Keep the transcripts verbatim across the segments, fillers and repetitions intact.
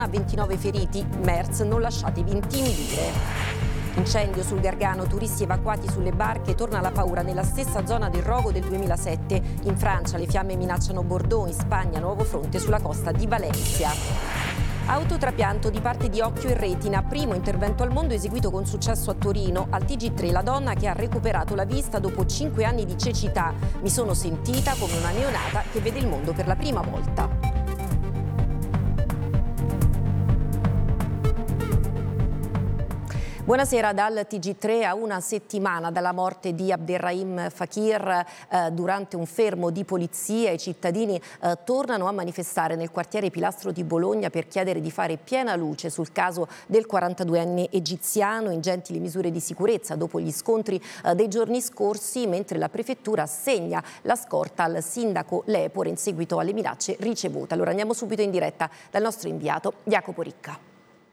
ventinove feriti, Merz, non lasciatevi intimidire. Incendio sul Gargano, turisti evacuati sulle barche, torna la paura nella stessa zona del rogo del duemilasette. In Francia le fiamme minacciano Bordeaux, in Spagna nuovo fronte sulla costa di Valencia. Autotrapianto di parte di occhio e retina, primo intervento al mondo eseguito con successo a Torino. Al T G tre la donna che ha recuperato la vista dopo cinque anni di cecità. Mi sono sentita come una neonata che vede il mondo per la prima volta. Buonasera. Dal T G tre a una settimana dalla morte di Abderrahim Fakir, eh, durante un fermo di polizia i cittadini eh, tornano a manifestare nel quartiere Pilastro di Bologna per chiedere di fare piena luce sul caso del quarantaduenne egiziano. Ingenti le misure di sicurezza dopo gli scontri eh, dei giorni scorsi, mentre la prefettura assegna la scorta al sindaco Lepore in seguito alle minacce ricevute. Allora andiamo subito in diretta dal nostro inviato Jacopo Ricca.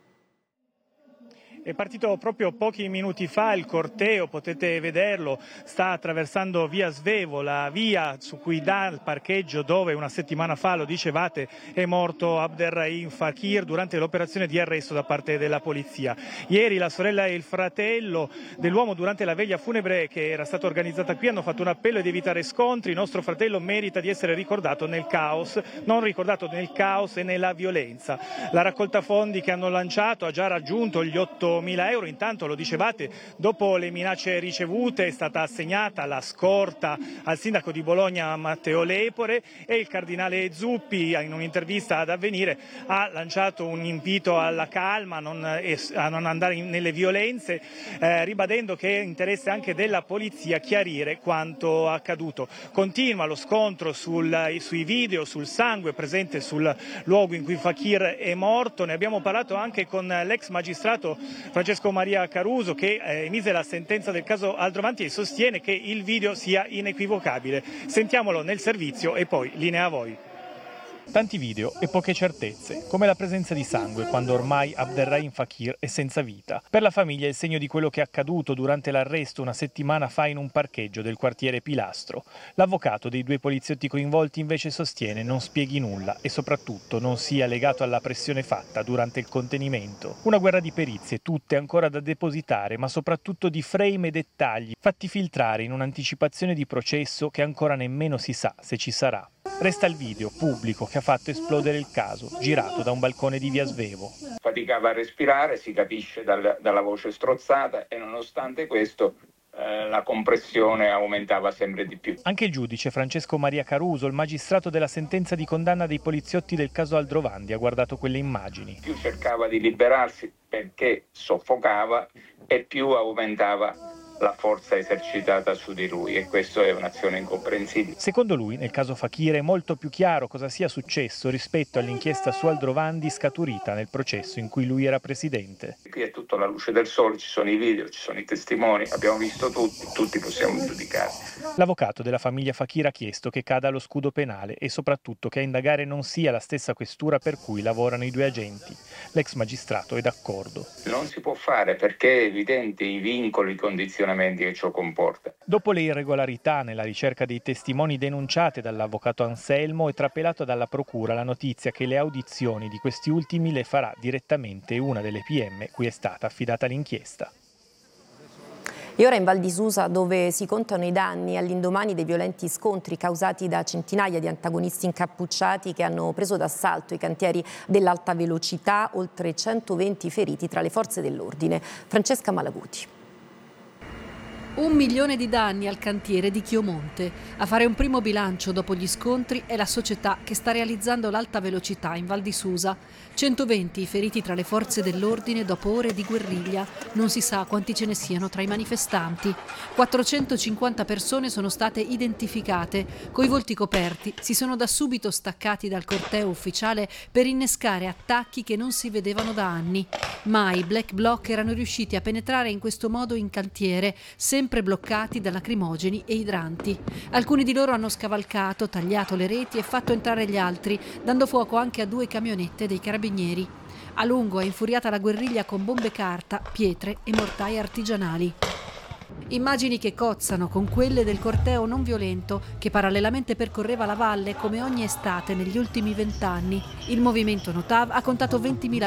È partito proprio pochi minuti fa il corteo, potete vederlo, sta attraversando via Svevo, la via su cui dà il parcheggio dove una settimana fa, lo dicevate, è morto Abderrahim Fakir durante l'operazione di arresto da parte della polizia. Ieri la sorella e il fratello dell'uomo durante la veglia funebre che era stata organizzata qui hanno fatto un appello di evitare scontri. Il nostro fratello merita di essere ricordato nel caos, non ricordato nel caos e nella violenza. La raccolta fondi che hanno lanciato ha già raggiunto gli ottomila euro. Intanto, lo dicevate, dopo le minacce ricevute è stata assegnata la scorta al sindaco di Bologna Matteo Lepore e il cardinale Zuppi in un'intervista ad Avvenire ha lanciato un invito alla calma, a non, a non andare in, nelle violenze, eh, ribadendo che è interesse anche della polizia chiarire quanto accaduto. Continua lo scontro sul, sui video, sul sangue presente sul luogo in cui Fakir è morto. Ne abbiamo parlato anche con l'ex magistrato Francesco Maria Caruso, che eh, emise la sentenza del caso Aldrovandi e sostiene che il video sia inequivocabile. Sentiamolo nel servizio e poi linea a voi. Tanti video e poche certezze, come la presenza di sangue quando ormai Abderrahim Fakir è senza vita. Per la famiglia è il segno di quello che è accaduto durante l'arresto una settimana fa in un parcheggio del quartiere Pilastro. L'avvocato dei due poliziotti coinvolti invece sostiene non spieghi nulla e soprattutto non sia legato alla pressione fatta durante il contenimento. Una guerra di perizie, tutte ancora da depositare, ma soprattutto di frame e dettagli fatti filtrare in un'anticipazione di processo che ancora nemmeno si sa se ci sarà. Resta il video pubblico che ha fatto esplodere il caso, girato da un balcone di via Svevo. Faticava a respirare, si capisce dal, dalla voce strozzata, e nonostante questo eh, la compressione aumentava sempre di più. Anche il giudice Francesco Maria Caruso, il magistrato della sentenza di condanna dei poliziotti del caso Aldrovandi, ha guardato quelle immagini. Più cercava di liberarsi perché soffocava e più aumentava la forza esercitata su di lui, e questo è un'azione incomprensibile. Secondo lui, nel caso Fakir è molto più chiaro cosa sia successo rispetto all'inchiesta su Aldrovandi scaturita nel processo in cui lui era presidente. Qui è tutta la luce del sole, ci sono i video, ci sono i testimoni, abbiamo visto tutti, tutti possiamo giudicare. L'avvocato della famiglia Fakir ha chiesto che cada lo scudo penale e soprattutto che a indagare non sia la stessa questura per cui lavorano i due agenti. L'ex magistrato è d'accordo. Non si può fare perché è evidente i vincoli, i condizionamenti che ciò comporta. Dopo le irregolarità nella ricerca dei testimoni denunciate dall'avvocato Anselmo, è trapelata dalla procura la notizia che le audizioni di questi ultimi le farà direttamente una delle P M cui è stata affidata l'inchiesta. E ora in Val di Susa, dove si contano i danni all'indomani dei violenti scontri causati da centinaia di antagonisti incappucciati che hanno preso d'assalto i cantieri dell'alta velocità, oltre centoventi feriti tra le forze dell'ordine. Francesca Malaguti. Un milione di danni al cantiere di Chiomonte. A fare un primo bilancio dopo gli scontri è la società che sta realizzando l'alta velocità in Val di Susa. centoventi feriti tra le forze dell'ordine dopo ore di guerriglia. Non si sa quanti ce ne siano tra i manifestanti. quattrocentocinquanta persone sono state identificate. Coi volti coperti si sono da subito staccati dal corteo ufficiale per innescare attacchi che non si vedevano da anni. Mai i black bloc erano riusciti a penetrare in questo modo in cantiere, sempre bloccati da lacrimogeni e idranti. Alcuni di loro hanno scavalcato, tagliato le reti e fatto entrare gli altri, dando fuoco anche a due camionette dei carabinieri. A lungo è infuriata la guerriglia con bombe carta, pietre e mortai artigianali. Immagini che cozzano con quelle del corteo non violento che parallelamente percorreva la valle come ogni estate negli ultimi vent'anni. Il movimento Notav ha contato ventimila